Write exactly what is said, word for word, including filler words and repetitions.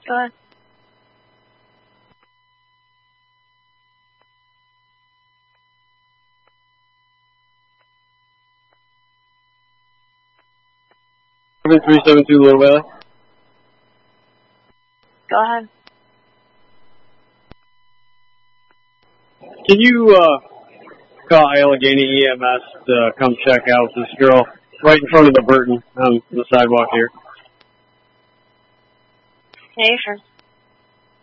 Go ahead. three seven two Little Valley. Go ahead. Can you uh, call Allegheny E M S to come check out this girl right in front of the Burton on the sidewalk here? Yeah, sure.